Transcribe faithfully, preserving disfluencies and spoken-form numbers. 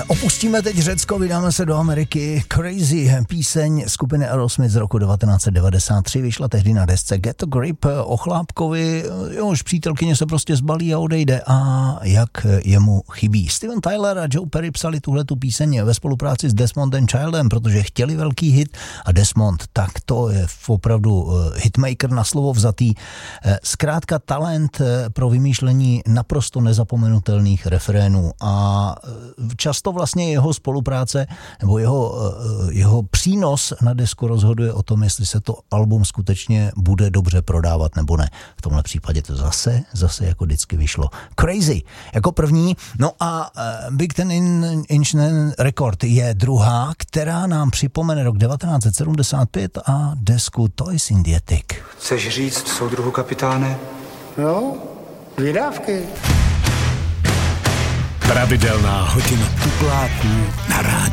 Opustíme teď Řecko, vydáme se do Ameriky. Crazy, píseň skupiny Aerosmith z roku devatenáct set devadesát tři, vyšla tehdy na desce Get a Grip o chlápkovi, jehož přítelkyně se prostě zbalí a odejde a jak jemu chybí. Steven Tyler a Joe Perry psali tuhletu píseň ve spolupráci s Desmondem Childem, protože chtěli velký hit a Desmond, tak to je opravdu hitmaker na slovo vzatý. Zkrátka talent pro vymýšlení naprosto nezapomenutelných refrénů a často vlastně jeho spolupráce nebo jeho, jeho přínos na desku rozhoduje o tom, jestli se to album skutečně bude dobře prodávat nebo ne. V tomhle případě to zase, zase jako vždycky vyšlo. Crazy jako první, no a Big Ten Inch Record je druhá, která nám připomene rok devatenáct set sedmdesát pět a desku Toys in the Attic. Chceš říct soudruhu kapitáne? No, vydávky. Pravidelná hodina tupláků na rádiu.